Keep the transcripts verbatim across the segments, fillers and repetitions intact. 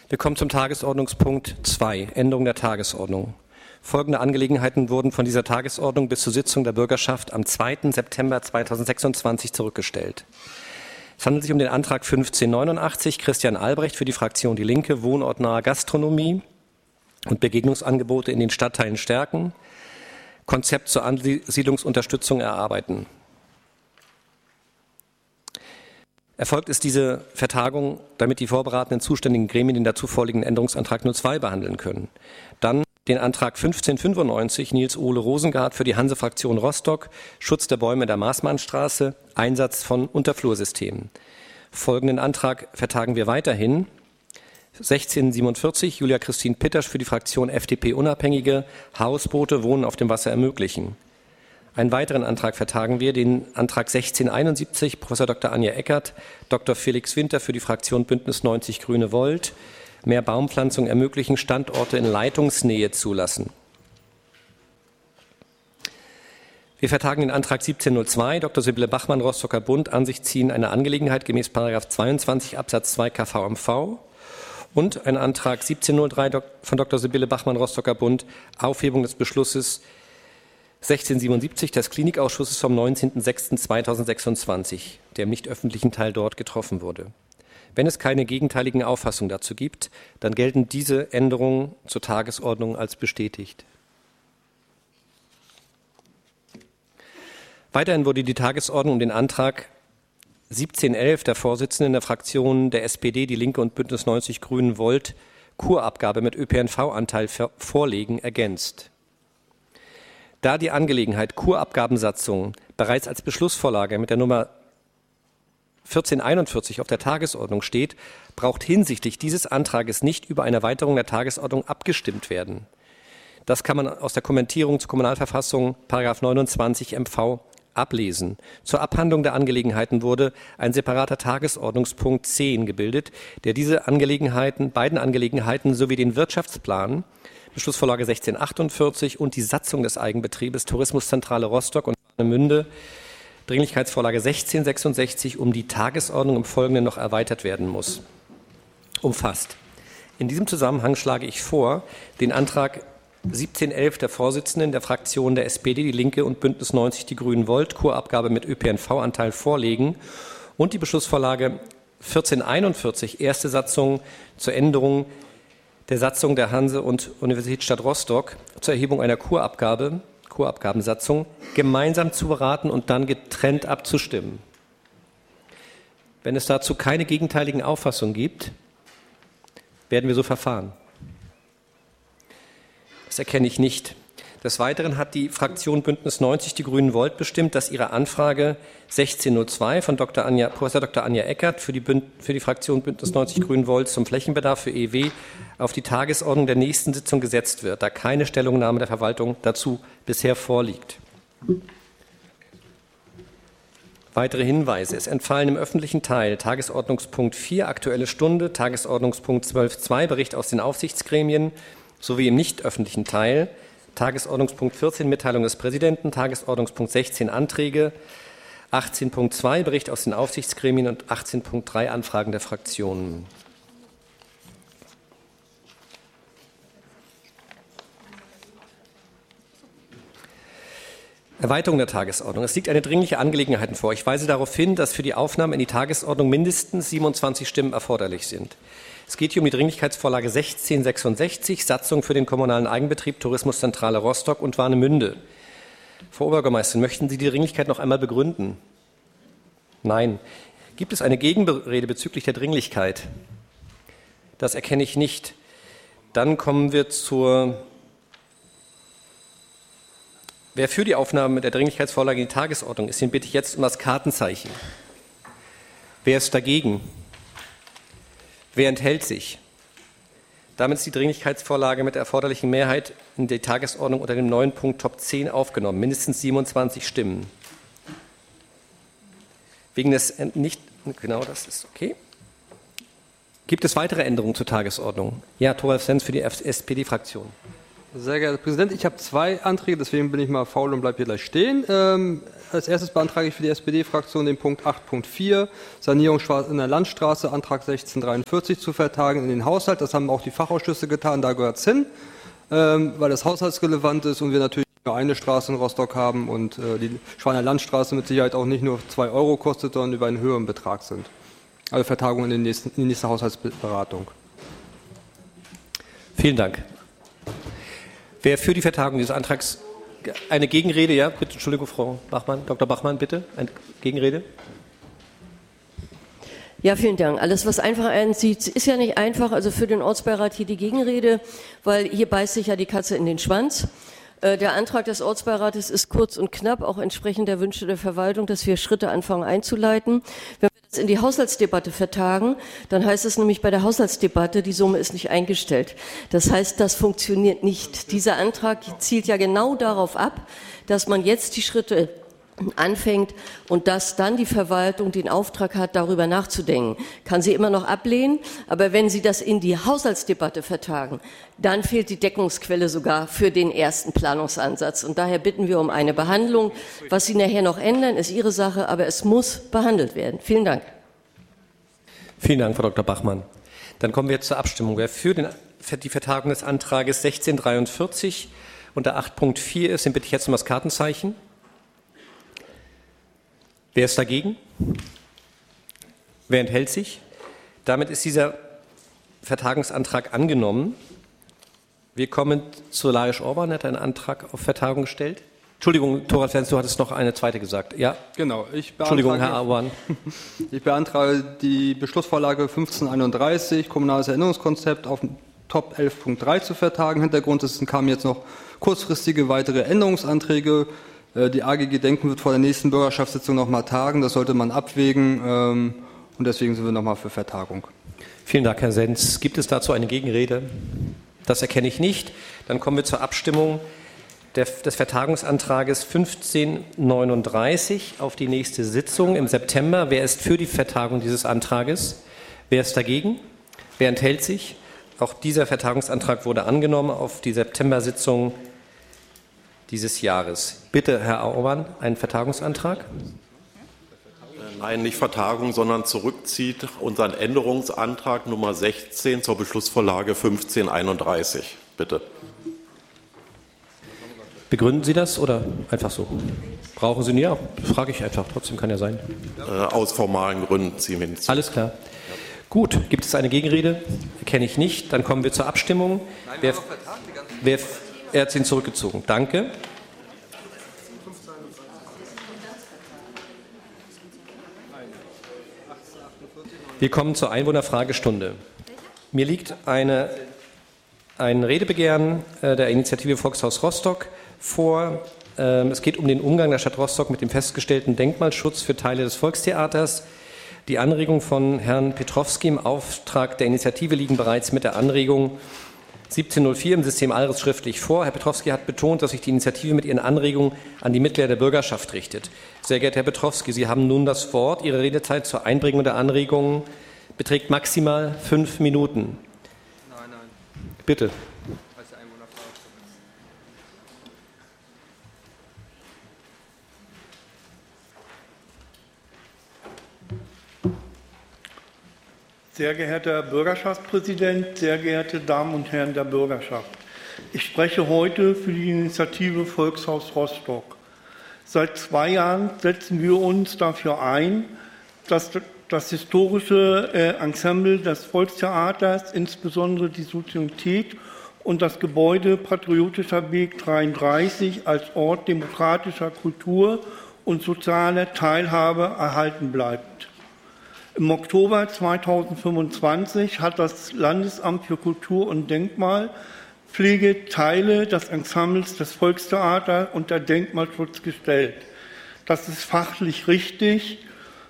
Wir kommen zum Tagesordnungspunkt zwei, Änderung der Tagesordnung. Folgende Angelegenheiten wurden von dieser Tagesordnung bis zur Sitzung der Bürgerschaft am zweiten September zweitausendsechsundzwanzig zurückgestellt. Es handelt sich um den Antrag fünfzehnhundertneunundachtzig, Christian Albrecht für die Fraktion Die Linke, wohnortnahe Gastronomie und Begegnungsangebote in den Stadtteilen stärken, Konzept zur Ansiedlungsunterstützung erarbeiten. Erfolgt ist diese Vertagung, damit die vorberatenden zuständigen Gremien den dazu vorliegenden Änderungsantrag null zwei behandeln können. Dann den Antrag fünfzehnhundertfünfundneunzig, Nils-Ole Rosengart für die Hanse-Fraktion Rostock, Schutz der Bäume der Maßmannstraße, Einsatz von Unterflursystemen. Folgenden Antrag vertagen wir weiterhin. sechzehnhundertsiebenundvierzig, Julia Christine Pittersch für die Fraktion F D P Unabhängige, Hausboote, Wohnen auf dem Wasser ermöglichen. Einen weiteren Antrag vertagen wir, den Antrag sechzehnhunderteinundsiebzig, Professor Doktor Anja Eckert, Doktor Felix Winter für die Fraktion Bündnis neunzig Grüne Volt, mehr Baumpflanzung ermöglichen, Standorte in Leitungsnähe zulassen. Wir vertagen den Antrag siebzehnhundertzwei, Doktor Sibylle Bachmann, Rostocker Bund, an sich ziehen eine Angelegenheit gemäß Paragraph zweiundzwanzig Absatz zwei K V M V und ein Antrag siebzehnhundertdrei von Doktor Sibylle Bachmann, Rostocker Bund, Aufhebung des Beschlusses sechzehnhundertsiebenundsiebzig des Klinikausschusses vom neunzehnten sechsten zweitausendsechsundzwanzig, der im nicht öffentlichen Teil dort getroffen wurde. Wenn es keine gegenteiligen Auffassungen dazu gibt, dann gelten diese Änderungen zur Tagesordnung als bestätigt. Weiterhin wurde die Tagesordnung um den Antrag siebzehnhundertelf der Vorsitzenden der Fraktionen der S P D, Die Linke und Bündnis neunzig Grünen Volt, Kurabgabe mit Ö P N V-Anteil vorlegen, ergänzt. Da die Angelegenheit Kurabgabensatzung bereits als Beschlussvorlage mit der Nummer vierzehnhunderteinundvierzig auf der Tagesordnung steht, braucht hinsichtlich dieses Antrages nicht über eine Erweiterung der Tagesordnung abgestimmt werden. Das kann man aus der Kommentierung zur Kommunalverfassung Paragraph neunundzwanzig M V ablesen. Zur Abhandlung der Angelegenheiten wurde ein separater Tagesordnungspunkt zehn gebildet, der diese Angelegenheiten, beiden Angelegenheiten sowie den Wirtschaftsplan, Beschlussvorlage sechzehnhundertachtundvierzig und die Satzung des Eigenbetriebes Tourismuszentrale Rostock und Warnemünde, Dringlichkeitsvorlage sechzehnhundertsechsundsechzig, um die Tagesordnung im Folgenden noch erweitert werden muss, umfasst. In diesem Zusammenhang schlage ich vor, den Antrag siebzehnhundertelf der Vorsitzenden der Fraktionen der S P D, Die Linke und Bündnis neunzig Die Grünen Volt, Kurabgabe mit Ö P N V-Anteil vorlegen und die Beschlussvorlage vierzehnhunderteinundvierzig, erste Satzung zur Änderung der Satzung der Hanse- und Universitätsstadt Rostock zur Erhebung einer Kurabgabe, Kurabgabensatzung, gemeinsam zu beraten und dann getrennt abzustimmen. Wenn es dazu keine gegenteiligen Auffassungen gibt, werden wir so verfahren. Das erkenne ich nicht. Des Weiteren hat die Fraktion Bündnis neunzig Die Grünen Volt bestimmt, dass ihre Anfrage sechzehnhundertzwei von Doktor Anja, Professor Doktor Anja Eckert für die, Bünd, für die Fraktion Bündnis neunzig Grünen Volt zum Flächenbedarf für E W auf die Tagesordnung der nächsten Sitzung gesetzt wird, da keine Stellungnahme der Verwaltung dazu bisher vorliegt. Weitere Hinweise. Es entfallen im öffentlichen Teil Tagesordnungspunkt vier, Aktuelle Stunde, Tagesordnungspunkt zwölf Punkt zwei, Bericht aus den Aufsichtsgremien, sowie im nicht öffentlichen Teil Tagesordnungspunkt vierzehn, Mitteilung des Präsidenten, Tagesordnungspunkt sechzehn, Anträge, achtzehn Punkt zwei, Bericht aus den Aufsichtsgremien und achtzehn Punkt drei, Anfragen der Fraktionen. Erweiterung der Tagesordnung. Es liegt eine dringliche Angelegenheit vor. Ich weise darauf hin, dass für die Aufnahme in die Tagesordnung mindestens siebenundzwanzig Stimmen erforderlich sind. Es geht hier um die Dringlichkeitsvorlage sechzehnhundertsechsundsechzig, Satzung für den kommunalen Eigenbetrieb Tourismuszentrale Rostock und Warnemünde. Frau Oberbürgermeisterin, möchten Sie die Dringlichkeit noch einmal begründen? Nein. Gibt es eine Gegenrede bezüglich der Dringlichkeit? Das erkenne ich nicht. Dann kommen wir zur... Wer für die Aufnahme der Dringlichkeitsvorlage in die Tagesordnung ist, den bitte ich jetzt um das Kartenzeichen. Wer ist dagegen? Wer enthält sich? Damit ist die Dringlichkeitsvorlage mit der erforderlichen Mehrheit in die Tagesordnung unter dem neuen Punkt Top zehn aufgenommen. Mindestens siebenundzwanzig Stimmen. Wegen des nicht, genau, das ist okay. Gibt es weitere Änderungen zur Tagesordnung? Ja, Thoralf Sens für die S P D-Fraktion. Sehr geehrter Herr Präsident, ich habe zwei Anträge, deswegen bin ich mal faul und bleibe hier gleich stehen. Ähm, als erstes beantrage ich für die S P D-Fraktion den Punkt acht Punkt vier, Sanierung in der Landstraße, Antrag sechzehnhundertdreiundvierzig zu vertagen in den Haushalt. Das haben auch die Fachausschüsse getan, da gehört es hin, ähm, weil das haushaltsrelevant ist und wir natürlich nur eine Straße in Rostock haben und äh, die Schwaner Landstraße mit Sicherheit auch nicht nur zwei Euro kostet, sondern über einen höheren Betrag sind. Also Vertagung in, den nächsten, in die nächste Haushaltsberatung. Vielen Dank. Wer für die Vertagung dieses Antrags eine Gegenrede, ja, bitte, Entschuldigung, Frau Bachmann, Doktor Bachmann, bitte, eine Gegenrede. Ja, vielen Dank. Alles, was einfach einsieht, ist ja nicht einfach. Also für den Ortsbeirat hier die Gegenrede, weil hier beißt sich ja die Katze in den Schwanz. Der Antrag des Ortsbeirates ist kurz und knapp, auch entsprechend der Wünsche der Verwaltung, dass wir Schritte anfangen einzuleiten. Wenn wir das in die Haushaltsdebatte vertagen, dann heißt es nämlich bei der Haushaltsdebatte, die Summe ist nicht eingestellt. Das heißt, das funktioniert nicht. Dieser Antrag zielt ja genau darauf ab, dass man jetzt die Schritte anfängt und dass dann die Verwaltung den Auftrag hat, darüber nachzudenken. Kann sie immer noch ablehnen, aber wenn Sie das in die Haushaltsdebatte vertagen, dann fehlt die Deckungsquelle sogar für den ersten Planungsansatz. Und daher bitten wir um eine Behandlung. Was Sie nachher noch ändern, ist Ihre Sache, aber es muss behandelt werden. Vielen Dank. Vielen Dank, Frau Doktor Bachmann. Dann kommen wir jetzt zur Abstimmung. Wer für, den, für die Vertagung des Antrages sechzehnhundertdreiundvierzig unter acht Punkt vier ist, den bitte ich jetzt um das Kartenzeichen. Wer ist dagegen? Wer enthält sich? Damit ist dieser Vertagungsantrag angenommen. Wir kommen zu Lajos Orban, hat einen Antrag auf Vertagung gestellt. Entschuldigung, Thorald Fens, du hattest noch eine zweite gesagt. Ja. Genau. Ich Entschuldigung, Herr Orban. Ich beantrage die Beschlussvorlage fünfzehnhunderteinunddreißig, Kommunales Erinnerungskonzept, auf Top elf Punkt drei zu vertagen. Hintergrund ist, es kamen jetzt noch kurzfristige weitere Änderungsanträge. Die A G Gedenken wird vor der nächsten Bürgerschaftssitzung noch mal tagen. Das sollte man abwägen. Und deswegen sind wir noch mal für Vertagung. Vielen Dank, Herr Sens. Gibt es dazu eine Gegenrede? Das erkenne ich nicht. Dann kommen wir zur Abstimmung der, des Vertagungsantrages fünfzehnhundertneununddreißig auf die nächste Sitzung im September. Wer ist für die Vertagung dieses Antrages? Wer ist dagegen? Wer enthält sich? Auch dieser Vertagungsantrag wurde angenommen auf die September-Sitzung dieses Jahres. Bitte, Herr Orban, einen Vertagungsantrag? Nein, nicht Vertagung, sondern zurückzieht unseren Änderungsantrag Nummer sechzehn zur Beschlussvorlage fünfzehnhunderteinunddreißig. Bitte. Begründen Sie das oder einfach so? Brauchen Sie nicht? Ja, frage ich einfach. Trotzdem kann ja sein. Äh, aus formalen Gründen ziehen wir hinzu. Alles klar. Gut, gibt es eine Gegenrede? Kenne ich nicht. Dann kommen wir zur Abstimmung. Nein, wer, wer, er hat ihn zurückgezogen. Danke. Wir kommen zur Einwohnerfragestunde. Mir liegt eine, ein Redebegehren der Initiative Volkshaus Rostock vor. Es geht um den Umgang der Stadt Rostock mit dem festgestellten Denkmalschutz für Teile des Volkstheaters. Die Anregungen von Herrn Petrowski im Auftrag der Initiative liegen bereits mit der Anregung siebzehn null vier im System Alres schriftlich vor. Herr Petrowski hat betont, dass sich die Initiative mit ihren Anregungen an die Mitglieder der Bürgerschaft richtet. Sehr geehrter Herr Petrowski, Sie haben nun das Wort. Ihre Redezeit zur Einbringung der Anregungen beträgt maximal fünf Minuten. Nein, nein. Bitte. Sehr geehrter Herr Bürgerschaftspräsident, sehr geehrte Damen und Herren der Bürgerschaft. Ich spreche heute für die Initiative Volkshaus Rostock. Seit zwei Jahren setzen wir uns dafür ein, dass das historische Ensemble des Volkstheaters, insbesondere die Sozietät und das Gebäude Patriotischer Weg dreiunddreißig als Ort demokratischer Kultur und sozialer Teilhabe erhalten bleibt. Im Oktober zweitausendfünfundzwanzig hat das Landesamt für Kultur und Denkmalpflege Teile des Ensembles des Volkstheaters unter Denkmalschutz gestellt. Das ist fachlich richtig,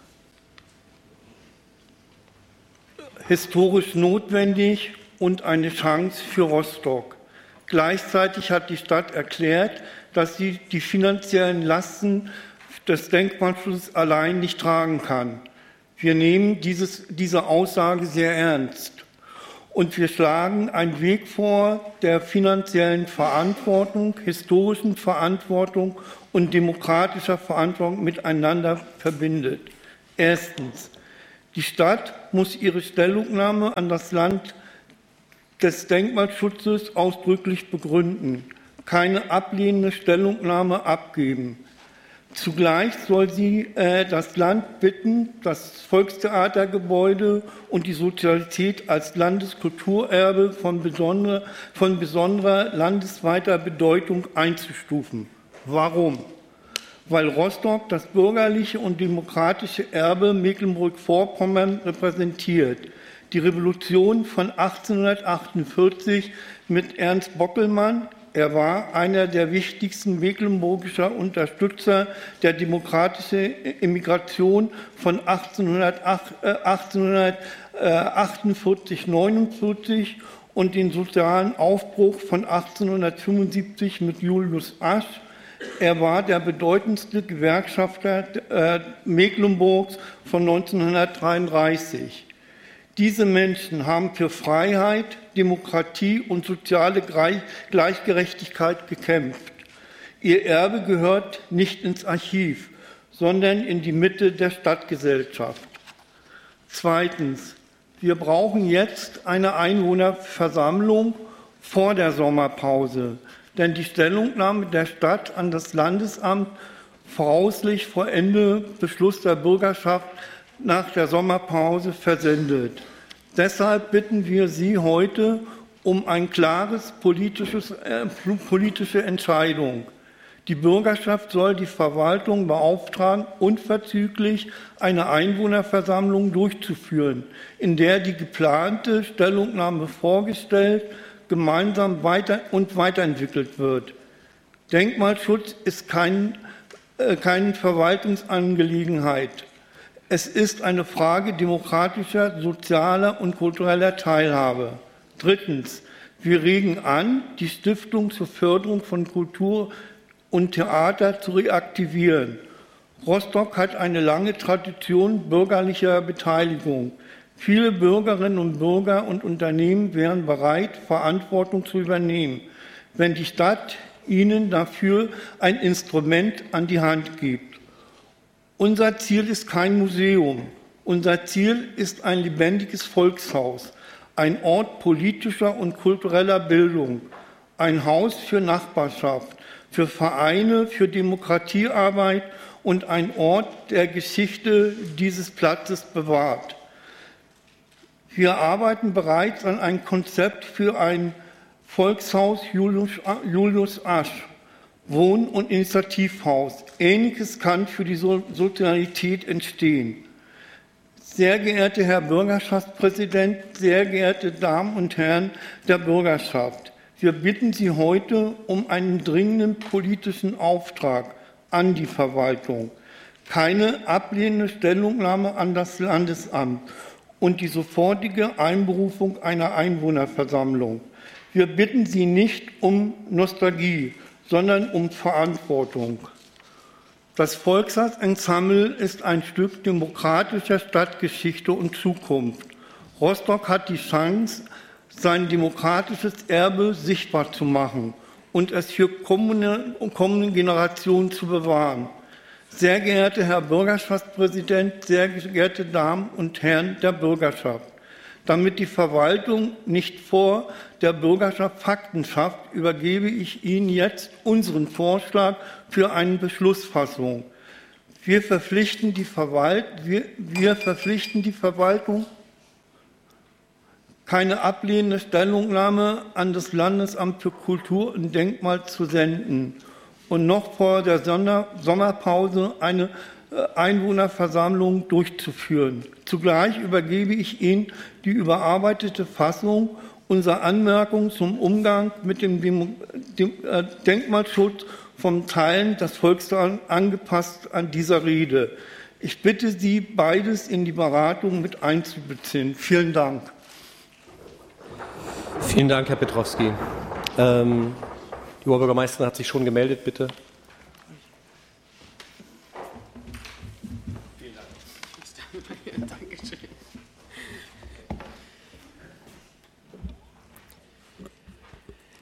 historisch notwendig und eine Chance für Rostock. Gleichzeitig hat die Stadt erklärt, dass sie die finanziellen Lasten des Denkmalschutzes allein nicht tragen kann. Wir nehmen dieses, diese Aussage sehr ernst. Und wir schlagen einen Weg vor, der finanziellen Verantwortung, historischen Verantwortung und demokratischer Verantwortung miteinander verbindet. Erstens. Die Stadt muss ihre Stellungnahme an das Land des Denkmalschutzes ausdrücklich begründen, keine ablehnende Stellungnahme abgeben. Zugleich soll sie äh, das Land bitten, das Volkstheatergebäude und die Sozialität als Landeskulturerbe von besonderer, von besonderer landesweiter Bedeutung einzustufen. Warum? Weil Rostock das bürgerliche und demokratische Erbe Mecklenburg-Vorpommern repräsentiert. Die Revolution von achtzehnhundertachtundvierzig mit Ernst Bockelmann, er war einer der wichtigsten mecklenburgischer Unterstützer der demokratischen Immigration von achtzehnhundertachtundvierzig neunundvierzig und den sozialen Aufbruch von achtzehnhundertfünfundsiebzig mit Julius Asch. Er war der bedeutendste Gewerkschafter äh, Mecklenburgs von neunzehnhundertdreiunddreißig. Diese Menschen haben für Freiheit, Demokratie und soziale Gleichgerechtigkeit gekämpft. Ihr Erbe gehört nicht ins Archiv, sondern in die Mitte der Stadtgesellschaft. Zweitens. Wir brauchen jetzt eine Einwohnerversammlung vor der Sommerpause, denn die Stellungnahme der Stadt an das Landesamt voraussichtlich vor Ende Beschluss der Bürgerschaft nach der Sommerpause versendet. Deshalb bitten wir Sie heute um ein klares politisches, äh, politische Entscheidung. Die Bürgerschaft soll die Verwaltung beauftragen, unverzüglich eine Einwohnerversammlung durchzuführen, in der die geplante Stellungnahme vorgestellt, gemeinsam weiter und weiterentwickelt wird. Denkmalschutz ist kein, äh, keine Verwaltungsangelegenheit. Es ist eine Frage demokratischer, sozialer und kultureller Teilhabe. Drittens. Wir regen an, die Stiftung zur Förderung von Kultur und Theater zu reaktivieren. Rostock hat eine lange Tradition bürgerlicher Beteiligung. Viele Bürgerinnen und Bürger und Unternehmen wären bereit, Verantwortung zu übernehmen, wenn die Stadt ihnen dafür ein Instrument an die Hand gibt. Unser Ziel ist kein Museum. Unser Ziel ist ein lebendiges Volkshaus, ein Ort politischer und kultureller Bildung, ein Haus für Nachbarschaft, für Vereine, für Demokratiearbeit und ein Ort, der Geschichte dieses Platzes bewahrt. Wir arbeiten bereits an einem Konzept für ein Volkshaus Julius Asch, Wohn- und Initiativhaus. Ähnliches kann für die Sozialität entstehen. Sehr geehrter Herr Bürgerschaftspräsident, sehr geehrte Damen und Herren der Bürgerschaft, wir bitten Sie heute um einen dringenden politischen Auftrag an die Verwaltung, keine ablehnende Stellungnahme an das Landesamt und die sofortige Einberufung einer Einwohnerversammlung. Wir bitten Sie nicht um Nostalgie, sondern um Verantwortung. Das Volksartsensemble ist ein Stück demokratischer Stadtgeschichte und Zukunft. Rostock hat die Chance, sein demokratisches Erbe sichtbar zu machen und es für kommende, kommende Generationen zu bewahren. Sehr geehrter Herr Bürgerschaftspräsident, sehr geehrte Damen und Herren der Bürgerschaft, damit die Verwaltung nicht vor der Bürgerschaft Fakten schafft, übergebe ich Ihnen jetzt unseren Vorschlag für eine Beschlussfassung. Wir verpflichten die, Verwalt, wir, wir verpflichten die Verwaltung, keine ablehnende Stellungnahme an das Landesamt für Kultur und Denkmal zu senden und noch vor der Sonder- Sommerpause eine Einwohnerversammlung durchzuführen. Zugleich übergebe ich Ihnen die überarbeitete Fassung unserer Anmerkungen zum Umgang mit dem Denkmalschutz vom Teilen des Volkstags angepasst an dieser Rede. Ich bitte Sie, beides in die Beratung mit einzubeziehen. Vielen Dank. Vielen Dank, Herr Petrowski. Ähm, die Oberbürgermeisterin hat sich schon gemeldet, bitte. Vielen Dank. Dankeschön.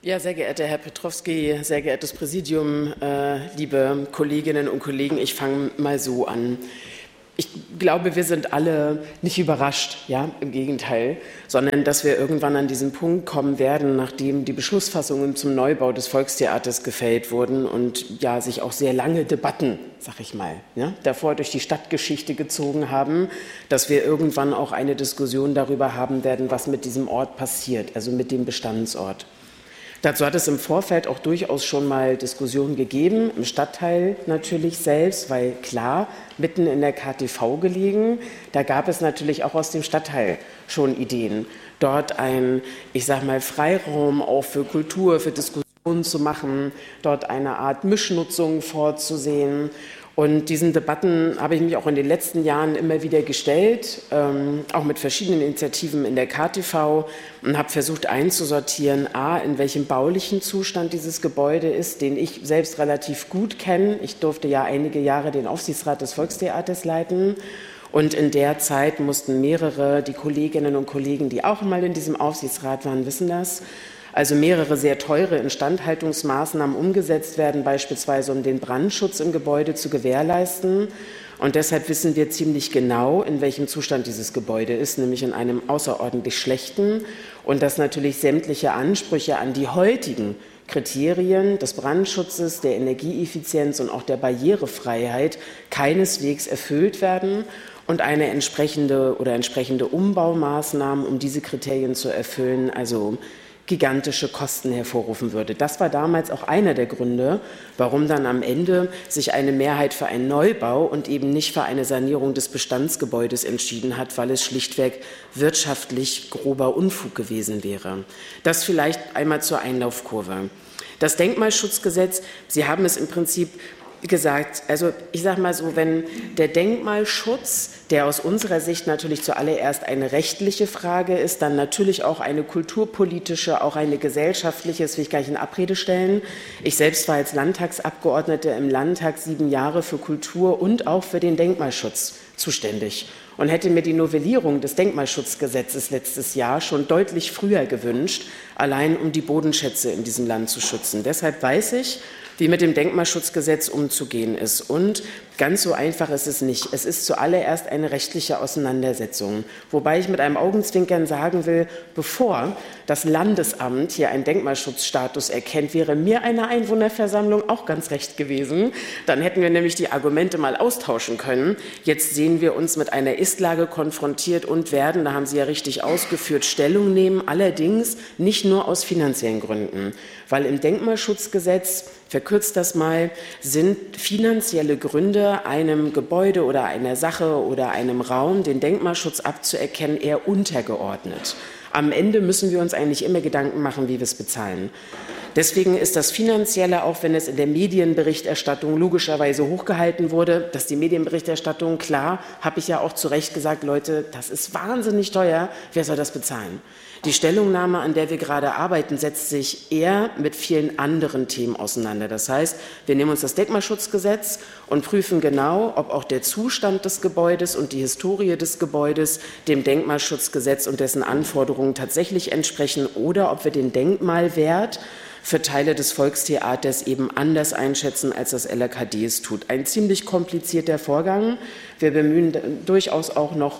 Ja, sehr geehrter Herr Petrowski, sehr geehrtes Präsidium, äh, liebe Kolleginnen und Kollegen, ich fange mal so an. Ich glaube, wir sind alle nicht überrascht, ja, im Gegenteil, sondern dass wir irgendwann an diesen Punkt kommen werden, nachdem die Beschlussfassungen zum Neubau des Volkstheaters gefällt wurden und ja sich auch sehr lange Debatten, sag ich mal, ja, davor durch die Stadtgeschichte gezogen haben, dass wir irgendwann auch eine Diskussion darüber haben werden, was mit diesem Ort passiert, also mit dem Bestandsort. Dazu hat es im Vorfeld auch durchaus schon mal Diskussionen gegeben, im Stadtteil natürlich selbst, weil klar, mitten in der K T V gelegen, da gab es natürlich auch aus dem Stadtteil schon Ideen, dort ein, ich sag mal, Freiraum auch für Kultur, für Diskussionen zu machen, dort eine Art Mischnutzung vorzusehen. Und diesen Debatten habe ich mich auch in den letzten Jahren immer wieder gestellt, ähm, auch mit verschiedenen Initiativen in der K T V und habe versucht einzusortieren, a, in welchem baulichen Zustand dieses Gebäude ist, den ich selbst relativ gut kenne. Ich durfte ja einige Jahre den Aufsichtsrat des Volkstheaters leiten. Und in der Zeit mussten mehrere, die Kolleginnen und Kollegen, die auch mal in diesem Aufsichtsrat waren, wissen das, also mehrere sehr teure Instandhaltungsmaßnahmen umgesetzt werden, beispielsweise um den Brandschutz im Gebäude zu gewährleisten. Und deshalb wissen wir ziemlich genau, in welchem Zustand dieses Gebäude ist, nämlich in einem außerordentlich schlechten. Und dass natürlich sämtliche Ansprüche an die heutigen Kriterien des Brandschutzes, der Energieeffizienz und auch der Barrierefreiheit keineswegs erfüllt werden. Und eine entsprechende oder entsprechende Umbaumaßnahmen, um diese Kriterien zu erfüllen, also gigantische Kosten hervorrufen würde. Das war damals auch einer der Gründe, warum dann am Ende sich eine Mehrheit für einen Neubau und eben nicht für eine Sanierung des Bestandsgebäudes entschieden hat, weil es schlichtweg wirtschaftlich grober Unfug gewesen wäre. Das vielleicht einmal zur Einlaufkurve. Das Denkmalschutzgesetz, Sie haben es im Prinzip gesagt, also ich sage mal so, wenn der Denkmalschutz, der aus unserer Sicht natürlich zuallererst eine rechtliche Frage ist, dann natürlich auch eine kulturpolitische, auch eine gesellschaftliche, das will ich gleich in Abrede stellen. Ich selbst war als Landtagsabgeordnete im Landtag sieben Jahre für Kultur und auch für den Denkmalschutz zuständig und hätte mir die Novellierung des Denkmalschutzgesetzes letztes Jahr schon deutlich früher gewünscht, allein um die Bodenschätze in diesem Land zu schützen. Deshalb weiß ich, wie mit dem Denkmalschutzgesetz umzugehen ist. Und ganz so einfach ist es nicht. Es ist zuallererst eine rechtliche Auseinandersetzung. Wobei ich mit einem Augenzwinkern sagen will, bevor das Landesamt hier einen Denkmalschutzstatus erkennt, wäre mir eine Einwohnerversammlung auch ganz recht gewesen. Dann hätten wir nämlich die Argumente mal austauschen können. Jetzt sehen wir uns mit einer Ist-Lage konfrontiert und werden, da haben Sie ja richtig ausgeführt, Stellung nehmen, allerdings nicht nur aus finanziellen Gründen. Weil im Denkmalschutzgesetz, verkürzt das mal, sind finanzielle Gründe, einem Gebäude oder einer Sache oder einem Raum den Denkmalschutz abzuerkennen, eher untergeordnet. Am Ende müssen wir uns eigentlich immer Gedanken machen, wie wir es bezahlen. Deswegen ist das Finanzielle, auch wenn es in der Medienberichterstattung logischerweise hochgehalten wurde, dass die Medienberichterstattung, klar, habe ich ja auch zu Recht gesagt, Leute, das ist wahnsinnig teuer, wer soll das bezahlen? Die Stellungnahme, an der wir gerade arbeiten, setzt sich eher mit vielen anderen Themen auseinander. Das heißt, wir nehmen uns das Denkmalschutzgesetz und prüfen genau, ob auch der Zustand des Gebäudes und die Historie des Gebäudes dem Denkmalschutzgesetz und dessen Anforderungen tatsächlich entsprechen oder ob wir den Denkmalwert für Teile des Volkstheaters eben anders einschätzen, als das L R K D es tut. Ein ziemlich komplizierter Vorgang. Wir bemühen durchaus auch noch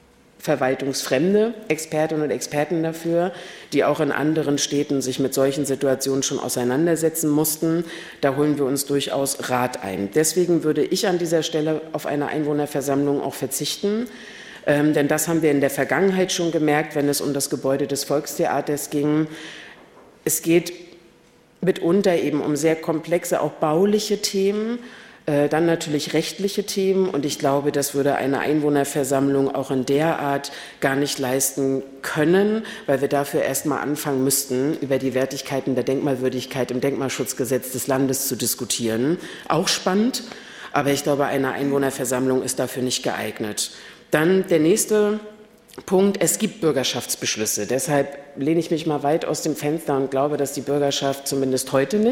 verwaltungsfremde Expertinnen und Experten dafür, die auch in anderen Städten sich mit solchen Situationen schon auseinandersetzen mussten. Da holen wir uns durchaus Rat ein. Deswegen würde ich an dieser Stelle auf eine Einwohnerversammlung auch verzichten. Ähm, denn das haben wir in der Vergangenheit schon gemerkt, wenn es um das Gebäude des Volkstheaters ging. Es geht mitunter eben um sehr komplexe, auch bauliche Themen, dann natürlich rechtliche Themen. Und ich glaube, das würde eine Einwohnerversammlung auch in der Art gar nicht leisten können, weil wir dafür erst mal anfangen müssten, über die Wertigkeiten der Denkmalwürdigkeit im Denkmalschutzgesetz des Landes zu diskutieren. Auch spannend, aber ich glaube, eine Einwohnerversammlung ist dafür nicht geeignet. Dann der nächste Punkt, es gibt Bürgerschaftsbeschlüsse. Deshalb lehne ich mich mal weit aus dem Fenster und glaube, dass die Bürgerschaft zumindest heute nicht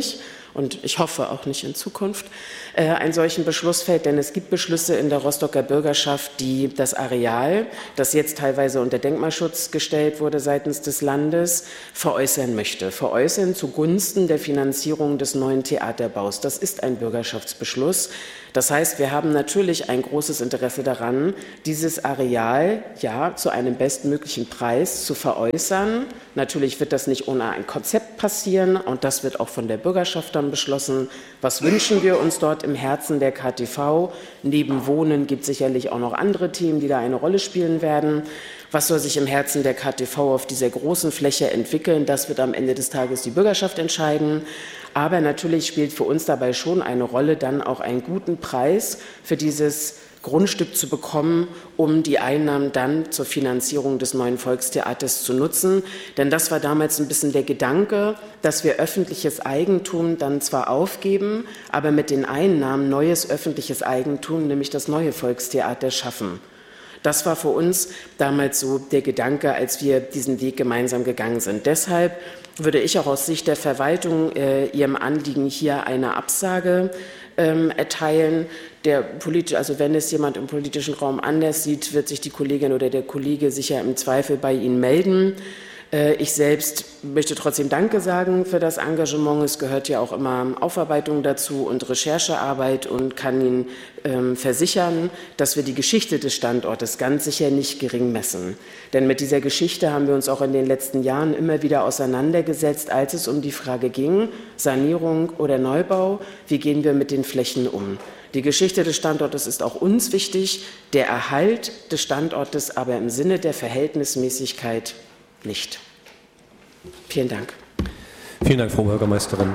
und ich hoffe auch nicht in Zukunft, äh, einen solchen Beschluss fällt, denn es gibt Beschlüsse in der Rostocker Bürgerschaft, die das Areal, das jetzt teilweise unter Denkmalschutz gestellt wurde seitens des Landes, veräußern möchte. Veräußern zugunsten der Finanzierung des neuen Theaterbaus. Das ist ein Bürgerschaftsbeschluss. Das heißt, wir haben natürlich ein großes Interesse daran, dieses Areal ja zu einem bestmöglichen Preis zu veräußern. Natürlich wird das nicht ohne ein Konzept passieren und das wird auch von der Bürgerschaft dann beschlossen. Was wünschen wir uns dort im Herzen der K T V? Neben Wohnen gibt es sicherlich auch noch andere Themen, die da eine Rolle spielen werden. Was soll sich im Herzen der K T V auf dieser großen Fläche entwickeln? Das wird am Ende des Tages die Bürgerschaft entscheiden. Aber natürlich spielt für uns dabei schon eine Rolle, dann auch einen guten Preis für dieses Grundstück zu bekommen, um die Einnahmen dann zur Finanzierung des neuen Volkstheaters zu nutzen. Denn das war damals ein bisschen der Gedanke, dass wir öffentliches Eigentum dann zwar aufgeben, aber mit den Einnahmen neues öffentliches Eigentum, nämlich das neue Volkstheater, schaffen. Das war für uns damals so der Gedanke, als wir diesen Weg gemeinsam gegangen sind. Deshalb würde ich auch aus Sicht der Verwaltung äh, Ihrem Anliegen hier eine Absage ähm, erteilen. Der politi- also wenn es jemand im politischen Raum anders sieht, wird sich die Kollegin oder der Kollege sicher im Zweifel bei Ihnen melden. Ich selbst möchte trotzdem Danke sagen für das Engagement. Es gehört ja auch immer Aufarbeitung dazu und Recherchearbeit und kann Ihnen ähm, versichern, dass wir die Geschichte des Standortes ganz sicher nicht gering messen. Denn mit dieser Geschichte haben wir uns auch in den letzten Jahren immer wieder auseinandergesetzt, als es um die Frage ging, Sanierung oder Neubau, wie gehen wir mit den Flächen um. Die Geschichte des Standortes ist auch uns wichtig, der Erhalt des Standortes aber im Sinne der Verhältnismäßigkeit nicht. Vielen Dank. Vielen Dank, Frau Bürgermeisterin.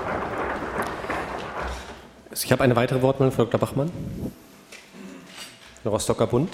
Ich habe eine weitere Wortmeldung von Doktor Bachmann, der Rostocker Bund.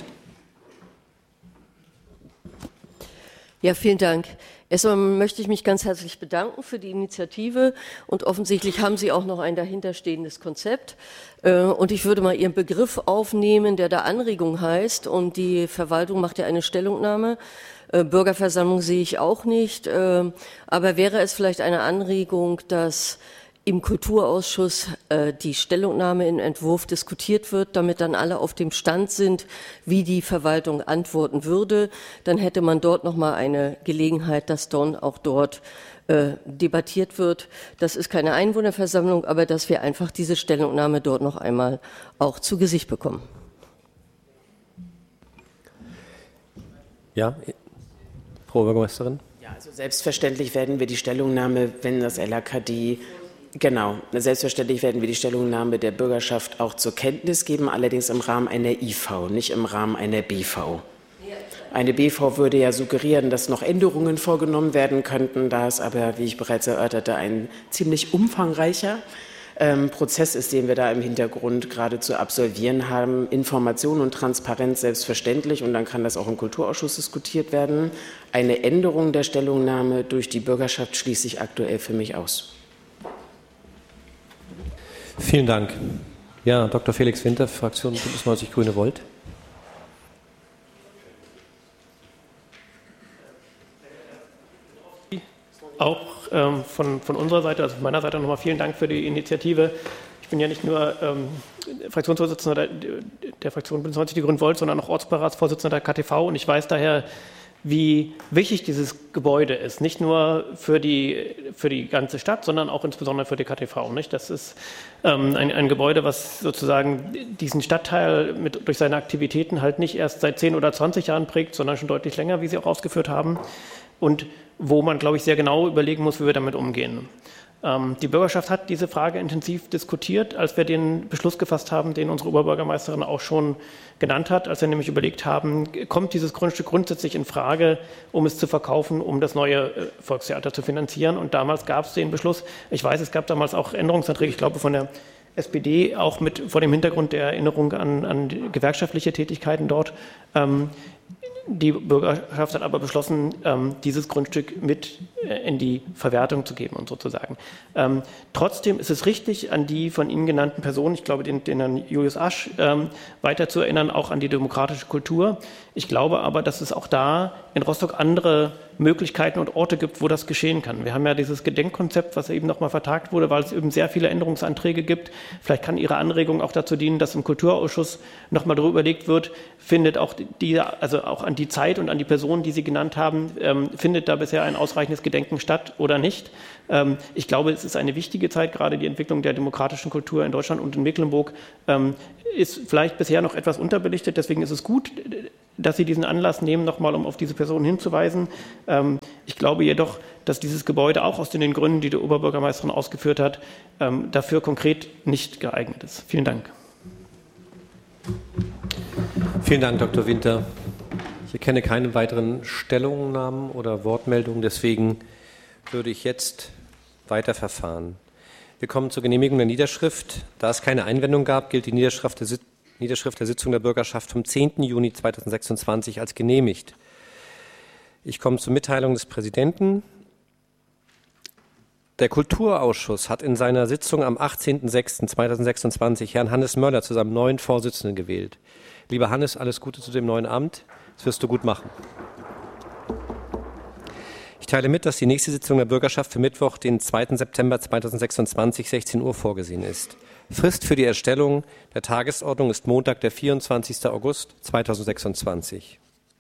Ja, vielen Dank. Erstmal möchte ich mich ganz herzlich bedanken für die Initiative und offensichtlich haben Sie auch noch ein dahinterstehendes Konzept. Und ich würde mal Ihren Begriff aufnehmen, der da Anregung heißt und die Verwaltung macht ja eine Stellungnahme. Bürgerversammlung sehe ich auch nicht, aber wäre es vielleicht eine Anregung, dass im Kulturausschuss äh, die Stellungnahme im Entwurf diskutiert wird, damit dann alle auf dem Stand sind, wie die Verwaltung antworten würde. Dann hätte man dort noch mal eine Gelegenheit, dass dann auch dort äh, debattiert wird. Das ist keine Einwohnerversammlung, aber dass wir einfach diese Stellungnahme dort noch einmal auch zu Gesicht bekommen. Ja, Frau Bürgermeisterin. Ja, also selbstverständlich werden wir die Stellungnahme, wenn das L A K D Genau, selbstverständlich werden wir die Stellungnahme der Bürgerschaft auch zur Kenntnis geben, allerdings im Rahmen einer I V, nicht im Rahmen einer B V. Eine B V würde ja suggerieren, dass noch Änderungen vorgenommen werden könnten, da es aber, wie ich bereits erörterte, ein ziemlich umfangreicher ähm, Prozess ist, den wir da im Hintergrund gerade zu absolvieren haben. Information und Transparenz selbstverständlich und dann kann das auch im Kulturausschuss diskutiert werden. Eine Änderung der Stellungnahme durch die Bürgerschaft schließe ich aktuell für mich aus. Vielen Dank. Ja, Doktor Felix Winter, Fraktion Bündnis neunzig Grüne Volt. Auch ähm, von, von unserer Seite, also von meiner Seite nochmal vielen Dank für die Initiative. Ich bin ja nicht nur ähm, Fraktionsvorsitzender der, der Fraktion Bündnis neunzig Die Grünen Volt, sondern auch Ortsbeiratsvorsitzender der K T V und ich weiß daher, wie wichtig dieses Gebäude ist, nicht nur für die, für die ganze Stadt, sondern auch insbesondere für die K T V. Nicht? Das ist ähm, ein, ein Gebäude, was sozusagen diesen Stadtteil mit, durch seine Aktivitäten halt nicht erst seit zehn oder zwanzig Jahren prägt, sondern schon deutlich länger, wie Sie auch ausgeführt haben. Und wo man, glaube ich, sehr genau überlegen muss, wie wir damit umgehen. Ähm, die Bürgerschaft hat diese Frage intensiv diskutiert, als wir den Beschluss gefasst haben, den unsere Oberbürgermeisterin auch schon genannt hat, als wir nämlich überlegt haben, kommt dieses Grundstück grundsätzlich in Frage, um es zu verkaufen, um das neue äh, Volkstheater zu finanzieren. Und damals gab es den Beschluss, ich weiß, es gab damals auch Änderungsanträge, ich glaube von der S P D, auch mit vor dem Hintergrund der Erinnerung an, an die gewerkschaftliche Tätigkeiten dort. Ähm, Die Bürgerschaft hat aber beschlossen, ähm, dieses Grundstück mit äh, in die Verwertung zu geben und sozusagen. Ähm, trotzdem ist es richtig, an die von Ihnen genannten Personen, ich glaube den, den Herrn Julius Asch, ähm, weiter zu erinnern, auch an die demokratische Kultur. Ich glaube aber, dass es auch da in Rostock andere Möglichkeiten und Orte gibt, wo das geschehen kann. Wir haben ja dieses Gedenkkonzept, was eben nochmal vertagt wurde, weil es eben sehr viele Änderungsanträge gibt. Vielleicht kann Ihre Anregung auch dazu dienen, dass im Kulturausschuss nochmal darüber überlegt wird, findet auch die, also auch an die Zeit und an die Personen, die Sie genannt haben, ähm, findet da bisher ein ausreichendes Gedenken statt oder nicht? Ähm, ich glaube, es ist eine wichtige Zeit, gerade die Entwicklung der demokratischen Kultur in Deutschland und in Mecklenburg ähm, ist vielleicht bisher noch etwas unterbelichtet. Deswegen ist es gut, dass Sie diesen Anlass nehmen, nochmal um auf diese Personen hinzuweisen. Ähm, ich glaube jedoch, dass dieses Gebäude auch aus den Gründen, die die Oberbürgermeisterin ausgeführt hat, ähm, dafür konkret nicht geeignet ist. Vielen Dank. Vielen Dank, Doktor Winter. Ich erkenne keine weiteren Stellungnahmen oder Wortmeldungen. Deswegen würde ich jetzt weiterverfahren. Wir kommen zur Genehmigung der Niederschrift. Da es keine Einwendung gab, gilt die Niederschrift der, Niederschrift der Sitzung der Bürgerschaft vom zehnten Juni zweitausendsechsundzwanzig als genehmigt. Ich komme zur Mitteilung des Präsidenten. Der Kulturausschuss hat in seiner Sitzung am achtzehnten sechsten zweitausendsechsundzwanzig Herrn Hannes Möller zu seinem neuen Vorsitzenden gewählt. Lieber Hannes, alles Gute zu dem neuen Amt. Das wirst du gut machen. Ich teile mit, dass die nächste Sitzung der Bürgerschaft für Mittwoch, den zweiten September zweitausendsechsundzwanzig, sechzehn Uhr vorgesehen ist. Frist für die Erstellung der Tagesordnung ist Montag, der vierundzwanzigsten August zweitausendsechsundzwanzig.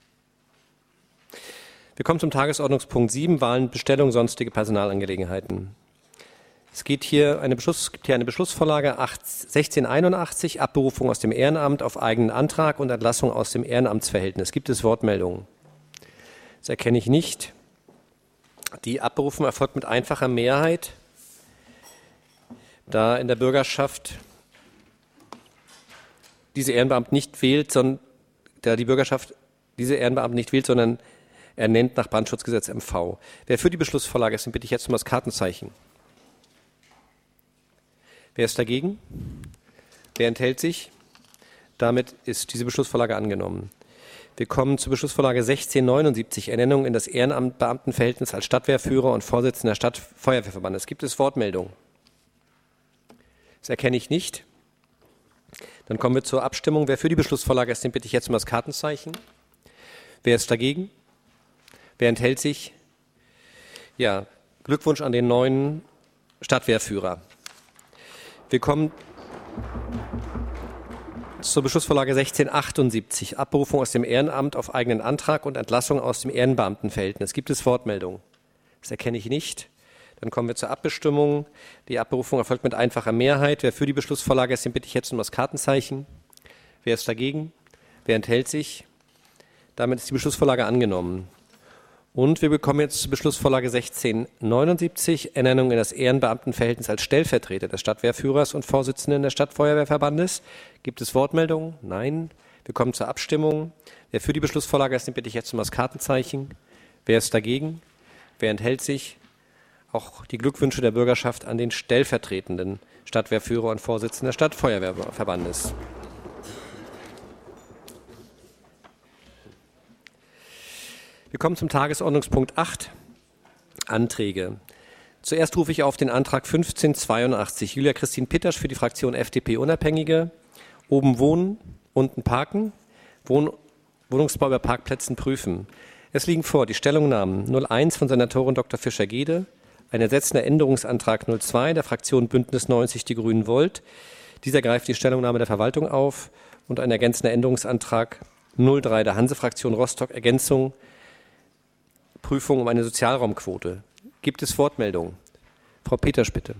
Wir kommen zum Tagesordnungspunkt sieben, Wahlen, Bestellung, sonstige Personalangelegenheiten. Es geht hier eine Beschluss, es gibt hier eine Beschlussvorlage sechzehnhunderteinundachtzig, Abberufung aus dem Ehrenamt auf eigenen Antrag und Entlassung aus dem Ehrenamtsverhältnis. Gibt es Wortmeldungen? Das erkenne ich nicht. Die Abberufung erfolgt mit einfacher Mehrheit, da in der Bürgerschaft diese Ehrenbeamten nicht wählt, sondern da die Bürgerschaft diese Ehrenbeamten nicht wählt, sondern ernennt nach Brandschutzgesetz M V. Wer für die Beschlussvorlage ist, den bitte ich jetzt um das Kartenzeichen. Wer ist dagegen? Wer enthält sich? Damit ist diese Beschlussvorlage angenommen. Wir kommen zur Beschlussvorlage sechzehnhundertneunundsiebzig, Ernennung in das Ehrenamtbeamtenverhältnis als Stadtwehrführer und Vorsitzender des Stadtfeuerwehrverbandes. Gibt es Wortmeldungen? Das erkenne ich nicht. Dann kommen wir zur Abstimmung. Wer für die Beschlussvorlage ist, den bitte ich jetzt um das Kartenzeichen. Wer ist dagegen? Wer enthält sich? Ja, Glückwunsch an den neuen Stadtwehrführer. Wir kommen zur Beschlussvorlage sechzehnhundertachtundsiebzig, Abberufung aus dem Ehrenamt auf eigenen Antrag und Entlassung aus dem Ehrenbeamtenverhältnis. Gibt es Wortmeldungen? Das erkenne ich nicht. Dann kommen wir zur Abstimmung. Die Abberufung erfolgt mit einfacher Mehrheit. Wer für die Beschlussvorlage ist, den bitte ich jetzt um das Kartenzeichen. Wer ist dagegen? Wer enthält sich? Damit ist die Beschlussvorlage angenommen. Und wir bekommen jetzt zur Beschlussvorlage sechzehnhundertneunundsiebzig, Ernennung in das Ehrenbeamtenverhältnis als Stellvertreter des Stadtwehrführers und Vorsitzenden des Stadtfeuerwehrverbandes. Gibt es Wortmeldungen? Nein. Wir kommen zur Abstimmung. Wer für die Beschlussvorlage ist, den bitte ich jetzt um das Kartenzeichen. Wer ist dagegen? Wer enthält sich? Auch die Glückwünsche der Bürgerschaft an den stellvertretenden Stadtwehrführer und Vorsitzenden des Stadtfeuerwehrverbandes. Wir kommen zum Tagesordnungspunkt acht, Anträge. Zuerst rufe ich auf den Antrag fünfzehn zweiundachtzig, Julia Christine Pittersch für die Fraktion F D P Unabhängige. Oben wohnen, unten parken, Wohn- Wohnungsbau über Parkplätzen prüfen. Es liegen vor die Stellungnahmen null eins von Senatorin Doktor Fischer-Gede, ein ersetzender Änderungsantrag null zwei der Fraktion Bündnis neunzig Die Grünen Volt. Dieser greift die Stellungnahme der Verwaltung auf und ein ergänzender Änderungsantrag null drei der Hanse-Fraktion Rostock, Ergänzung Prüfung um eine Sozialraumquote. Gibt es Wortmeldungen? Frau Peters, bitte.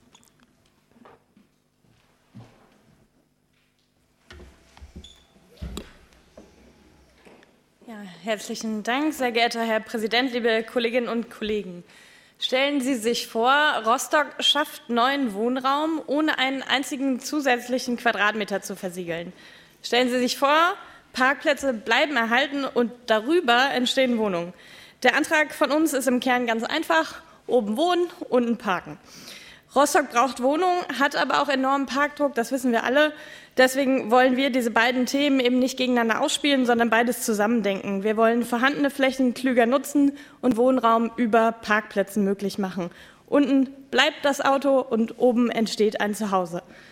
Ja, herzlichen Dank, sehr geehrter Herr Präsident, liebe Kolleginnen und Kollegen. Stellen Sie sich vor, Rostock schafft neuen Wohnraum, ohne einen einzigen zusätzlichen Quadratmeter zu versiegeln. Stellen Sie sich vor, Parkplätze bleiben erhalten und darüber entstehen Wohnungen. Der Antrag von uns ist im Kern ganz einfach: oben wohnen, unten parken. Rostock braucht Wohnungen, hat aber auch enormen Parkdruck, das wissen wir alle. Deswegen wollen wir diese beiden Themen eben nicht gegeneinander ausspielen, sondern beides zusammendenken. Wir wollen vorhandene Flächen klüger nutzen und Wohnraum über Parkplätzen möglich machen. Unten bleibt das Auto und oben entsteht ein Zuhause.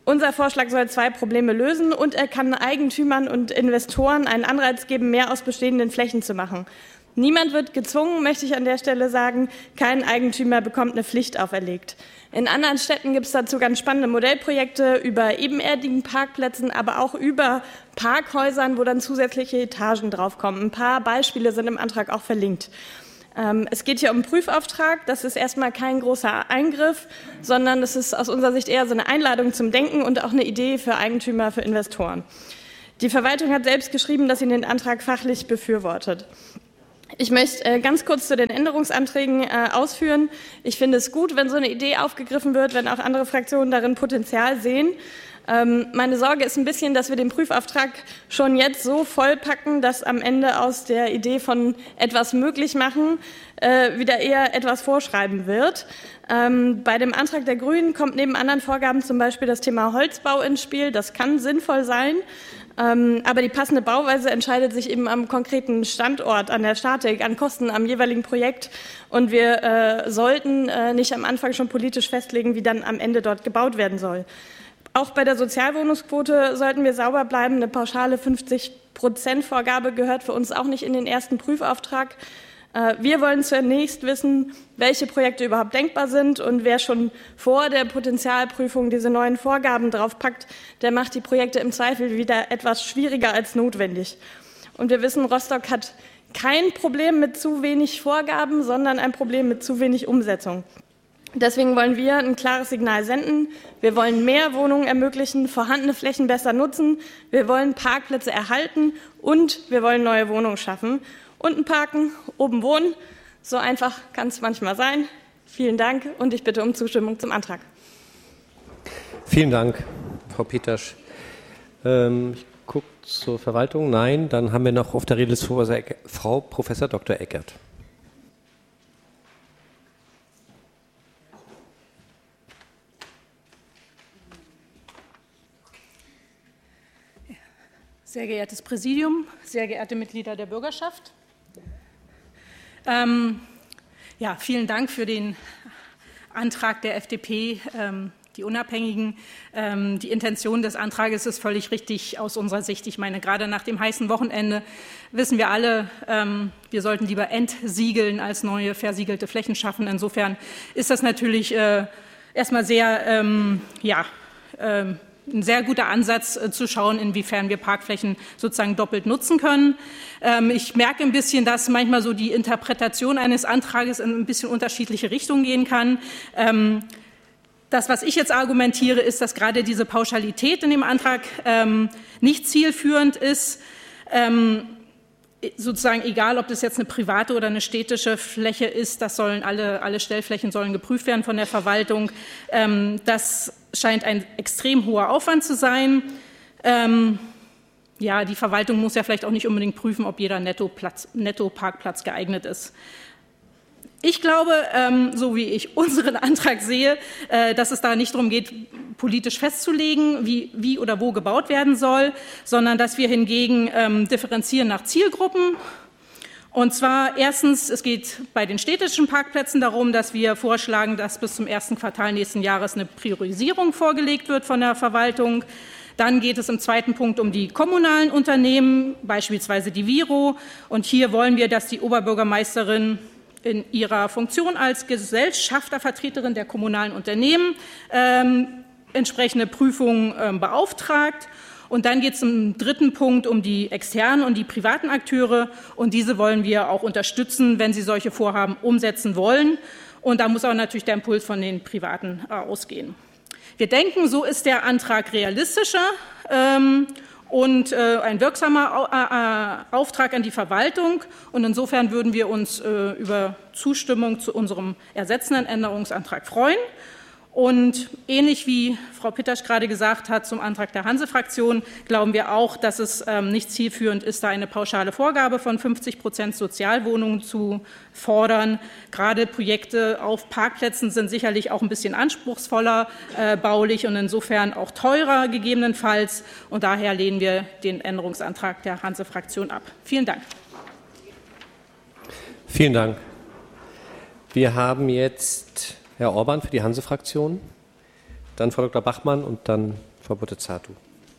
Unser Vorschlag soll zwei Probleme lösen und er kann Eigentümern und Investoren einen Anreiz geben, mehr aus bestehenden Flächen zu machen. Niemand wird gezwungen, möchte ich an der Stelle sagen. Kein Eigentümer bekommt eine Pflicht auferlegt. In anderen Städten gibt es dazu ganz spannende Modellprojekte über ebenerdigen Parkplätzen, aber auch über Parkhäusern, wo dann zusätzliche Etagen draufkommen. Ein paar Beispiele sind im Antrag auch verlinkt. Es geht hier um einen Prüfauftrag. Das ist erstmal kein großer Eingriff, sondern es ist aus unserer Sicht eher so eine Einladung zum Denken und auch eine Idee für Eigentümer, für Investoren. Die Verwaltung hat selbst geschrieben, dass sie den Antrag fachlich befürwortet. Ich möchte ganz kurz zu den Änderungsanträgen ausführen. Ich finde es gut, wenn so eine Idee aufgegriffen wird, wenn auch andere Fraktionen darin Potenzial sehen. Meine Sorge ist ein bisschen, dass wir den Prüfauftrag schon jetzt so vollpacken, dass am Ende aus der Idee von etwas möglich machen wieder eher etwas vorschreiben wird. Bei dem Antrag der Grünen kommt neben anderen Vorgaben zum Beispiel das Thema Holzbau ins Spiel. Das kann sinnvoll sein. Aber die passende Bauweise entscheidet sich eben am konkreten Standort, an der Statik, an Kosten, am jeweiligen Projekt. Und wir äh, sollten äh, nicht am Anfang schon politisch festlegen, wie dann am Ende dort gebaut werden soll. Auch bei der Sozialwohnungsquote sollten wir sauber bleiben. Eine pauschale fünfzig Prozent Vorgabe gehört für uns auch nicht in den ersten Prüfauftrag. Wir wollen zunächst wissen, welche Projekte überhaupt denkbar sind, und wer schon vor der Potenzialprüfung diese neuen Vorgaben draufpackt, der macht die Projekte im Zweifel wieder etwas schwieriger als notwendig. Und wir wissen, Rostock hat kein Problem mit zu wenig Vorgaben, sondern ein Problem mit zu wenig Umsetzung. Deswegen wollen wir ein klares Signal senden. Wir wollen mehr Wohnungen ermöglichen, vorhandene Flächen besser nutzen. Wir wollen Parkplätze erhalten und wir wollen neue Wohnungen schaffen. Unten parken, oben wohnen. So einfach kann es manchmal sein. Vielen Dank und ich bitte um Zustimmung zum Antrag. Vielen Dank, Frau Petersch. Ähm, ich gucke zur Verwaltung. Nein, dann haben wir noch auf der Redeliste Frau Professor Doktor Eckert. Sehr geehrtes Präsidium, sehr geehrte Mitglieder der Bürgerschaft. Ähm, ja, vielen Dank für den Antrag der F D P, ähm, die Unabhängigen. Ähm, die Intention des Antrages ist völlig richtig aus unserer Sicht. Ich meine, gerade nach dem heißen Wochenende wissen wir alle, ähm, wir sollten lieber entsiegeln als neue versiegelte Flächen schaffen. Insofern ist das natürlich äh, erstmal sehr, ähm, ja, ähm, ein sehr guter Ansatz, äh, zu schauen, inwiefern wir Parkflächen sozusagen doppelt nutzen können. Ähm, ich merke ein bisschen, dass manchmal so die Interpretation eines Antrages in ein bisschen unterschiedliche Richtungen gehen kann. Ähm, das, was ich jetzt argumentiere, ist, dass gerade diese Pauschalität in dem Antrag ähm, nicht zielführend ist. Ähm, sozusagen egal, ob das jetzt eine private oder eine städtische Fläche ist, das sollen alle, alle Stellflächen sollen geprüft werden von der Verwaltung. Ähm, das scheint ein extrem hoher Aufwand zu sein. Ähm, ja, die Verwaltung muss ja vielleicht auch nicht unbedingt prüfen, ob jeder Nettoplatz, Nettoparkplatz geeignet ist. Ich glaube, ähm, so wie ich unseren Antrag sehe, äh, dass es da nicht darum geht, politisch festzulegen, wie, wie oder wo gebaut werden soll, sondern dass wir hingegen ähm, differenzieren nach Zielgruppen. Und zwar erstens, es geht bei den städtischen Parkplätzen darum, dass wir vorschlagen, dass bis zum ersten Quartal nächsten Jahres eine Priorisierung vorgelegt wird von der Verwaltung. Dann geht es im zweiten Punkt um die kommunalen Unternehmen, beispielsweise die Viro. Und hier wollen wir, dass die Oberbürgermeisterin in ihrer Funktion als Gesellschaftervertreterin der kommunalen Unternehmen ähm, entsprechende Prüfungen ähm, beauftragt. Und dann geht es im dritten Punkt um die externen und die privaten Akteure. Und diese wollen wir auch unterstützen, wenn sie solche Vorhaben umsetzen wollen. Und da muss auch natürlich der Impuls von den Privaten äh, ausgehen. Wir denken, so ist der Antrag realistischer ähm, und äh, ein wirksamer äh, Auftrag an die Verwaltung. Und insofern würden wir uns äh, über Zustimmung zu unserem ersetzenden Änderungsantrag freuen. Und ähnlich wie Frau Petersch gerade gesagt hat zum Antrag der Hanse-Fraktion, glauben wir auch, dass es ähm, nicht zielführend ist, da eine pauschale Vorgabe von fünfzig Prozent Sozialwohnungen zu fordern. Gerade Projekte auf Parkplätzen sind sicherlich auch ein bisschen anspruchsvoller äh, baulich und insofern auch teurer gegebenenfalls. Und daher lehnen wir den Änderungsantrag der Hanse-Fraktion ab. Vielen Dank. Vielen Dank. Wir haben jetzt Herr Orban für die Hanse-Fraktion, dann Frau Doktor Bachmann und dann Frau Buttezato.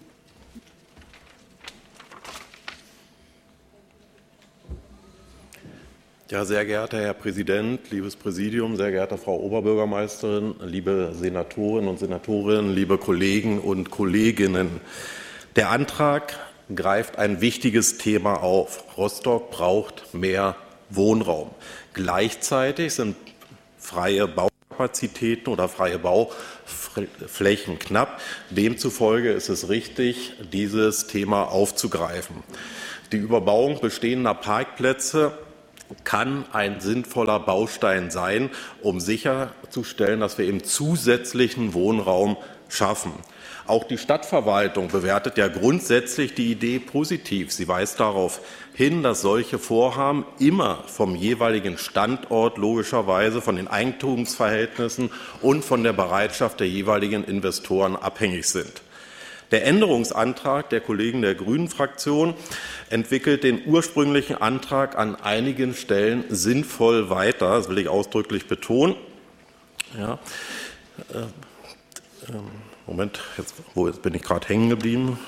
Ja, sehr geehrter Herr Präsident, liebes Präsidium, sehr geehrte Frau Oberbürgermeisterin, liebe Senatorinnen und Senatoren, liebe Kollegen und Kolleginnen. Der Antrag greift ein wichtiges Thema auf. Rostock braucht mehr Wohnraum. Gleichzeitig sind freie Baukapazitäten oder freie Bauflächen knapp. Demzufolge ist es richtig, dieses Thema aufzugreifen. Die Überbauung bestehender Parkplätze kann ein sinnvoller Baustein sein, um sicherzustellen, dass wir eben zusätzlichen Wohnraum schaffen. Auch die Stadtverwaltung bewertet ja grundsätzlich die Idee positiv. Sie weist darauf hin, dass solche Vorhaben immer vom jeweiligen Standort logischerweise, von den Eigentumsverhältnissen und von der Bereitschaft der jeweiligen Investoren abhängig sind. Der Änderungsantrag der Kollegen der Grünen-Fraktion entwickelt den ursprünglichen Antrag an einigen Stellen sinnvoll weiter. Das will ich ausdrücklich betonen. Ja. Äh, äh, Moment, jetzt, wo jetzt bin ich gerade hängen geblieben?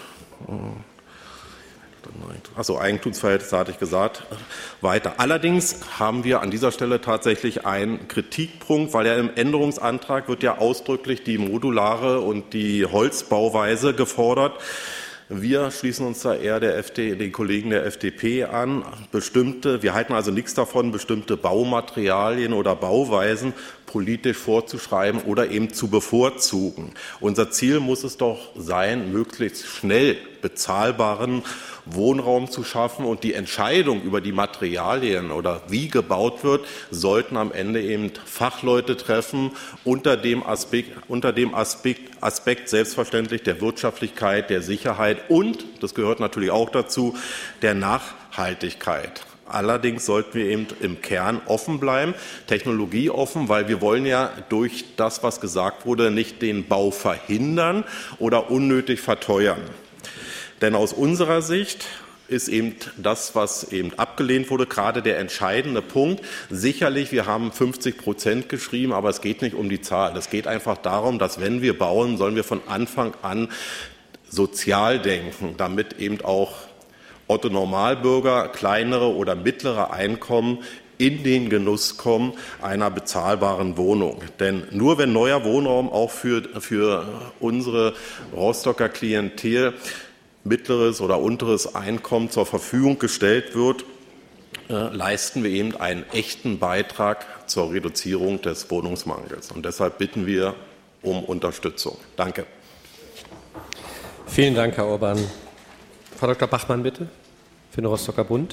Achso, Eigentumsverhältnisse hatte ich gesagt. Weiter. Allerdings haben wir an dieser Stelle tatsächlich einen Kritikpunkt, weil ja im Änderungsantrag wird ja ausdrücklich die modulare und die Holzbauweise gefordert. Wir schließen uns da eher der F D, den Kollegen der F D P an. Bestimmte, wir halten also nichts davon, bestimmte Baumaterialien oder Bauweisen politisch vorzuschreiben oder eben zu bevorzugen. Unser Ziel muss es doch sein, möglichst schnell bezahlbaren Wohnraum zu schaffen, und die Entscheidung über die Materialien oder wie gebaut wird, sollten am Ende eben Fachleute treffen, unter dem Aspekt, unter dem Aspekt, Aspekt selbstverständlich der Wirtschaftlichkeit, der Sicherheit und, das gehört natürlich auch dazu, der Nachhaltigkeit. Allerdings sollten wir eben im Kern offen bleiben, technologieoffen, weil wir wollen ja durch das, was gesagt wurde, nicht den Bau verhindern oder unnötig verteuern. Denn aus unserer Sicht ist eben das, was eben abgelehnt wurde, gerade der entscheidende Punkt. Sicherlich, wir haben fünfzig Prozent geschrieben, aber es geht nicht um die Zahl. Es geht einfach darum, dass wenn wir bauen, sollen wir von Anfang an sozial denken, damit eben auch Otto Normalbürger, kleinere oder mittlere Einkommen in den Genuss kommen einer bezahlbaren Wohnung. Denn nur wenn neuer Wohnraum auch für, für unsere Rostocker Klientel mittleres oder unteres Einkommen zur Verfügung gestellt wird, äh, leisten wir eben einen echten Beitrag zur Reduzierung des Wohnungsmangels. Und deshalb bitten wir um Unterstützung. Danke. Vielen Dank, Herr Orban. Frau Doktor Bachmann, bitte, für den Rostocker Bund.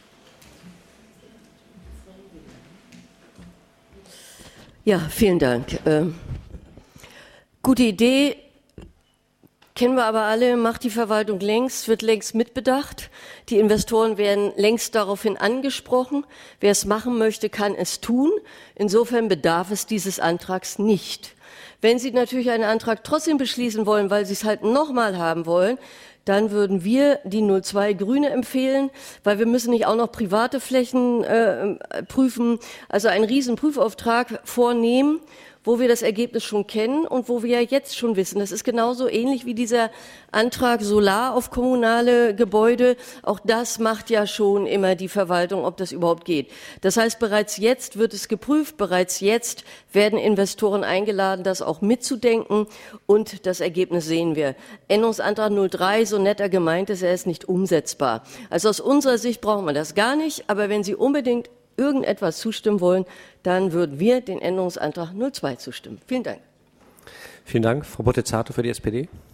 Ja, vielen Dank. Ähm, gute Idee. Kennen wir aber alle, macht die Verwaltung längst, wird längst mitbedacht. Die Investoren werden längst daraufhin angesprochen. Wer es machen möchte, kann es tun. Insofern bedarf es dieses Antrags nicht. Wenn Sie natürlich einen Antrag trotzdem beschließen wollen, weil Sie es halt nochmal haben wollen, dann würden wir die null zwei Grüne empfehlen, weil wir müssen nicht auch noch private Flächen äh, prüfen, also einen riesen Prüfauftrag vornehmen, wo wir das Ergebnis schon kennen und wo wir ja jetzt schon wissen. Das ist genauso ähnlich wie dieser Antrag Solar auf kommunale Gebäude. Auch das macht ja schon immer die Verwaltung, ob das überhaupt geht. Das heißt, bereits jetzt wird es geprüft, bereits jetzt werden Investoren eingeladen, das auch mitzudenken, und das Ergebnis sehen wir. Änderungsantrag null drei, so netter gemeint ist, er ist nicht umsetzbar. Also aus unserer Sicht brauchen wir das gar nicht, aber wenn Sie unbedingt irgendetwas zustimmen wollen, dann würden wir den Änderungsantrag null zwei zustimmen. Vielen Dank. Vielen Dank. Frau Buttezato für die S P D.